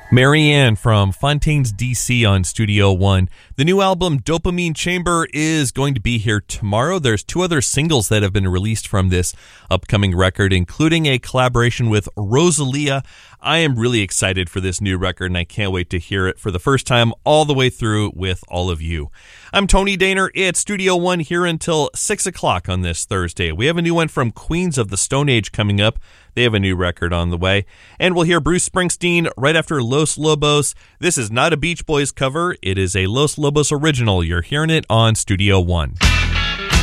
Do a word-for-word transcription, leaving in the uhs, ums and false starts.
Marianne from Fontaine's D C on Studio One. The new album Dopamine Chamber is going to be here tomorrow. There's two other singles that have been released from this upcoming record, including a collaboration with Rosalia. I am really excited for this new record, and I can't wait to hear it for the first time all the way through with all of you. I'm Tony Daner. It's Studio One here until six o'clock on this Thursday. We have a new one from Queens of the Stone Age coming up. They have a new record on the way. And we'll hear Bruce Springsteen right after Los Lobos. This is not a Beach Boys cover. It is a Los Lobos original. You're hearing it on Studio One.